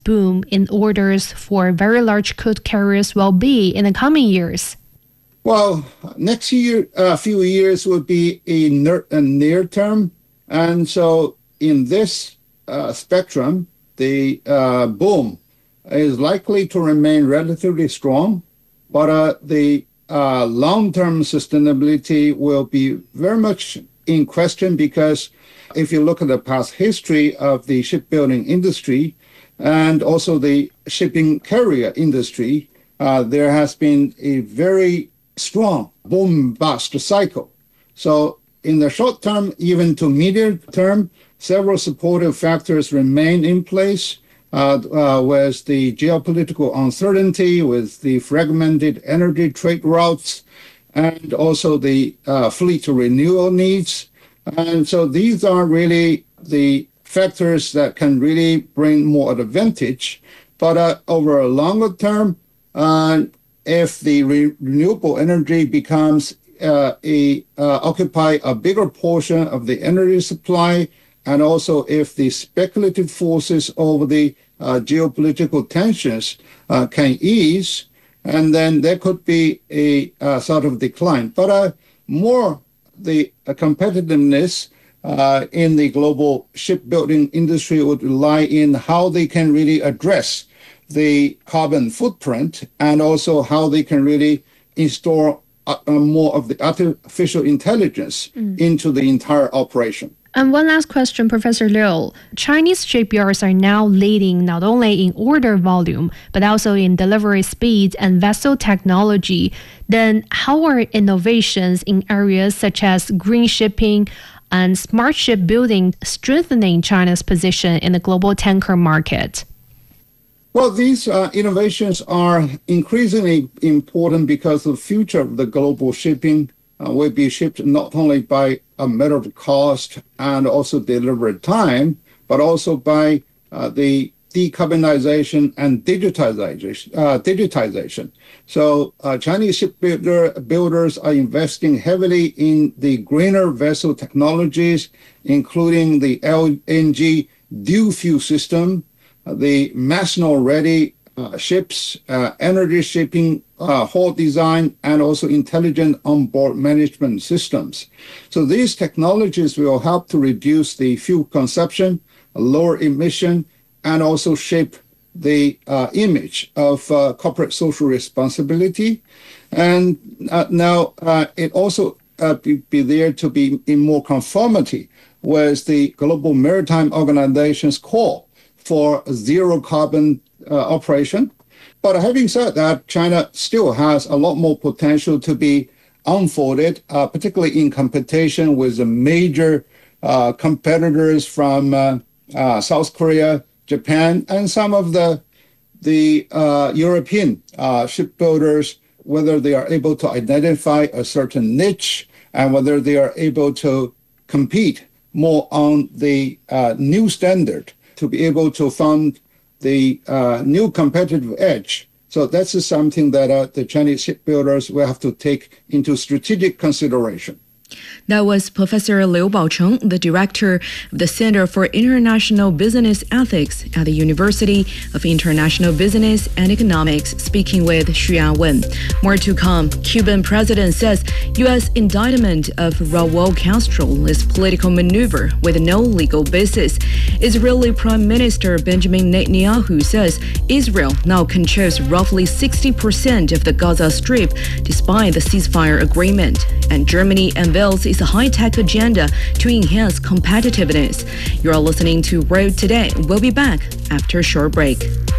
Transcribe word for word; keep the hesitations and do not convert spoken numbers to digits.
boom in orders for very large crude carriers will be in the coming years? Well, next year, a uh, few years will be a near, a near term. And so in this uh, spectrum, the uh, boom is likely to remain relatively strong, but uh, the uh, long-term sustainability will be very much in question, because if you look at the past history of the shipbuilding industry and also the shipping carrier industry, uh, there has been a very strong boom-bust cycle. So in the short term, even to medium term, several supportive factors remain in place, uh, uh, with the geopolitical uncertainty, with the fragmented energy trade routes, and also the uh, fleet renewal needs. And so these are really the factors that can really bring more advantage. But uh, over a longer term, uh, if the re- renewable energy becomes uh, a uh, occupy a bigger portion of the energy supply, and also if the speculative forces over the uh, geopolitical tensions uh, can ease, and then there could be a uh, sort of decline. But uh, more the uh, competitiveness uh, in the global shipbuilding industry would lie in how they can really address the carbon footprint, and also how they can really install uh, uh, more of the artificial intelligence mm. into the entire operation. And one last question, Professor Liu. Chinese shipyards are now leading not only in order volume, but also in delivery speed and vessel technology. Then how are innovations in areas such as green shipping and smart shipbuilding strengthening China's position in the global tanker market? Well, these uh, innovations are increasingly important because the future of the global shipping uh, will be shipped not only by a matter of cost and also delivery time, but also by uh, the decarbonization and digitization. Uh, digitization. So uh, Chinese shipbuilder builders are investing heavily in the greener vessel technologies, including the L N G dual fuel system, the methanol-ready uh, ships, uh, energy shipping, uh, hull design, and also intelligent onboard management systems. So these technologies will help to reduce the fuel consumption, lower emission, and also shape the uh, image of uh, corporate social responsibility. And uh, now uh, it also uh, be, be there to be in more conformity with the Global Maritime Organization's call for zero carbon uh, operation. But having said that, China still has a lot more potential to be unfolded, uh, particularly in competition with the major uh, competitors from uh, uh, South Korea, Japan, and some of the the uh, European uh, shipbuilders, whether they are able to identify a certain niche and whether they are able to compete more on the uh, new standard to be able to fund the uh, new competitive edge. So that's something that uh, the Chinese shipbuilders will have to take into strategic consideration. That was Professor Liu Baocheng, the director of the Center for International Business Ethics at the University of International Business and Economics, speaking with Xuan Wen. More to come. Cuban president says U S indictment of Raul Castro is political maneuver with no legal basis. Israeli Prime Minister Benjamin Netanyahu says Israel now controls roughly sixty percent of the Gaza Strip despite the ceasefire agreement. And Germany unveils its high-tech agenda to enhance competitiveness. You're listening to Road Today. We'll be back after a short break.